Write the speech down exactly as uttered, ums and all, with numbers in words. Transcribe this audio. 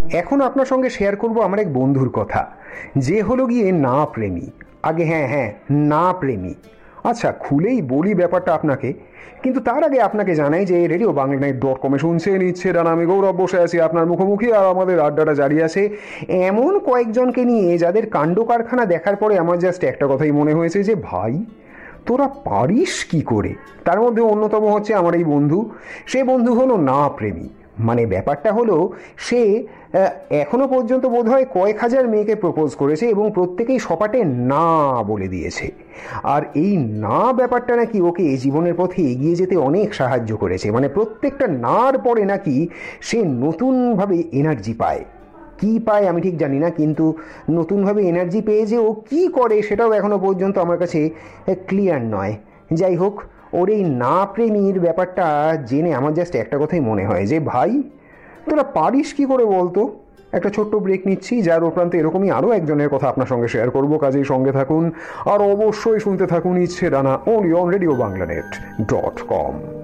এখন আপনার সঙ্গে শেয়ার করব আমার এক বন্ধুর কথা, যে হলো গিয়ে না প্রেমী। আগে হ্যাঁ হ্যাঁ না প্রেমী। আচ্ছা, খুলেই বলি ব্যাপারটা আপনাকে, কিন্তু তার আগে আপনাকে জানাই যে রেডিও বাংলা নাইট ডট কমে শুনছেন ইচ্ছে ডানা, আমি গৌরব বসে আছি আপনার মুখোমুখি, আর আমাদের আড্ডাটা জারি আছে এমন কয়েকজনকে নিয়ে যাদের কাণ্ড কারখানা দেখার পরে আমার জাস্ট একটা কথাই মনে হয়েছে যে ভাই তোরা পারিস কি করে। তার মধ্যে অন্যতম হচ্ছে আমার এই বন্ধু। সে বন্ধু হলো না প্রেমী। মানে ব্যাপারটা হলো সে এখনো পর্যন্ত বোধহয় কয়েক হাজার মেয়েকে প্রপোজ করেছে এবং প্রত্যেকেই সপাটে না বলে দিয়েছে। আর এই না ব্যাপারটা নাকি ওকে এই জীবনের পথে এগিয়ে যেতে অনেক সাহায্য করেছে। মানে প্রত্যেকটা নার পরে নাকি সে নতুনভাবে এনার্জি পায়। কি পায় আমি ঠিক জানি না, কিন্তু নতুনভাবে এনার্জি পেয়ে যে ও কী করে সেটাও এখনো পর্যন্ত আমার কাছে ক্লিয়ার নয়। যাই হোক, ওর এই না প্রেমীর ব্যাপারটা জেনে আমার জাস্ট একটা কথাই মনে হয় যে ভাই তোরা পারিস কি করে বলতো। একটা ছোট্ট ব্রেক নিচ্ছি, যার উপরান্তে এরকমই আরও একজনের কথা আপনার সঙ্গে শেয়ার করবো। কাজেই সঙ্গে থাকুন আর অবশ্যই শুনতে থাকুন ইচ্ছে ডানা, only on radio Bangla net dot com.